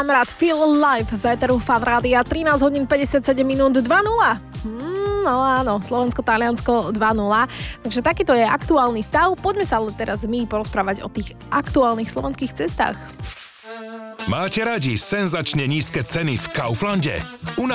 Kamarát Feel Alive z éteru Fan Rádia, 13 hodín 57 minút 2:0. No áno, Slovensko-Taliansko 2:0. Takže takýto je aktuálny stav. Poďme sa ale teraz my porozprávať o tých aktuálnych slovenských cestách. Máte radi senzačne nízke ceny v Kauflande?